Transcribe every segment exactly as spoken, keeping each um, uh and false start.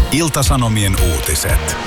Ilta-Sanomien uutiset.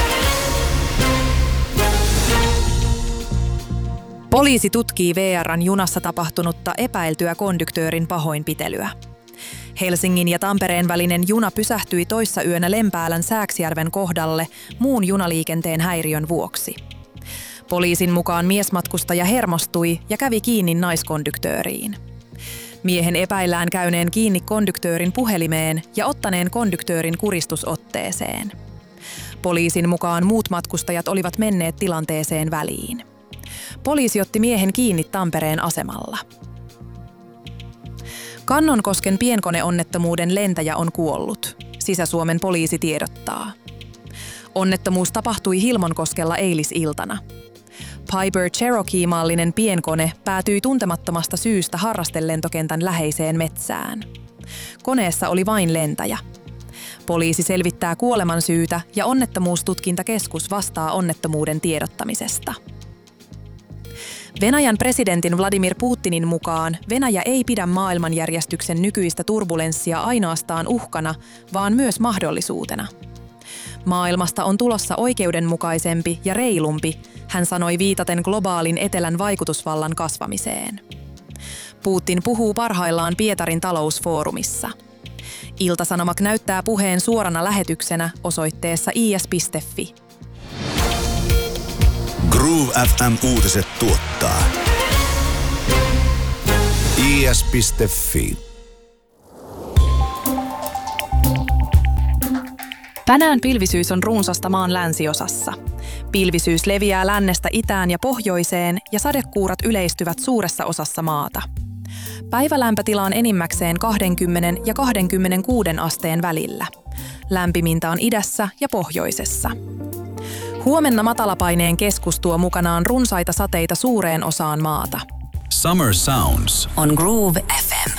Poliisi tutkii V R:n junassa tapahtunutta epäiltyä konduktöörin pahoinpitelyä. Helsingin ja Tampereen välinen juna pysähtyi toissa yönä Lempäälän Sääksjärven kohdalle muun junaliikenteen häiriön vuoksi. Poliisin mukaan miesmatkustaja hermostui ja kävi kiinni naiskonduktööriin. Miehen epäillään käyneen kiinni konduktöörin puhelimeen ja ottaneen konduktöörin kuristusotteeseen. Poliisin mukaan muut matkustajat olivat menneet tilanteeseen väliin. Poliisi otti miehen kiinni Tampereen asemalla. Kannonkosken pienkoneonnettomuuden lentäjä on kuollut. Sisä-Suomen poliisi tiedottaa. Onnettomuus tapahtui Hilmonkoskella eilisiltana. Piper Cherokee-mallinen pienkone päätyi tuntemattomasta syystä harrastelentokentän läheiseen metsään. Koneessa oli vain lentäjä. Poliisi selvittää kuolemansyytä ja onnettomuustutkintakeskus vastaa onnettomuuden tiedottamisesta. Venäjän presidentin Vladimir Putinin mukaan Venäjä ei pidä maailmanjärjestyksen nykyistä turbulenssia ainoastaan uhkana, vaan myös mahdollisuutena. Maailmasta on tulossa oikeudenmukaisempi ja reilumpi, hän sanoi viitaten globaalin etelän vaikutusvallan kasvamiseen. Putin puhuu parhaillaan Pietarin talousfoorumissa. Ilta-Sanomat näyttää puheen suorana lähetyksenä osoitteessa i s piste f i. Groove F M-uutiset tuottaa i s piste f i. Tänään pilvisyys on runsasta maan länsiosassa. Pilvisyys leviää lännestä itään ja pohjoiseen ja sadekuurat yleistyvät suuressa osassa maata. Päivälämpötila on enimmäkseen kaksikymmentä ja kaksikymmentäkuusi asteen välillä. Lämpimintä on idässä ja pohjoisessa. Huomenna matalapaineen keskus tuo mukanaan runsaita sateita suureen osaan maata. Summer Sounds on Groove F M.